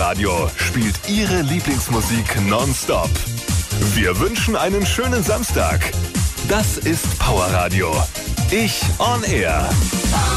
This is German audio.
Radio spielt Ihre Lieblingsmusik nonstop. Wir wünschen einen schönen Samstag. Das ist Power Radio. Ich on Air.